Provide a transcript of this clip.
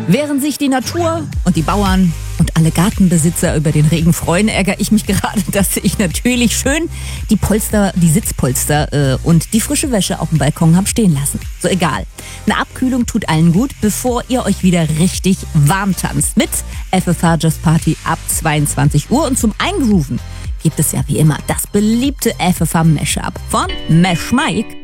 Während sich die Natur und die Bauern und alle Gartenbesitzer über den Regen freuen, ärgere ich mich gerade, dass ich natürlich schön die Sitzpolster und die frische Wäsche auf dem Balkon habe stehen lassen. So egal. Eine Abkühlung tut allen gut, bevor ihr euch wieder richtig warm tanzt. Mit FFH Just Party ab 22 Uhr. Und zum Eingrooven gibt es ja wie immer das beliebte FFH Mashup von Mesh Mike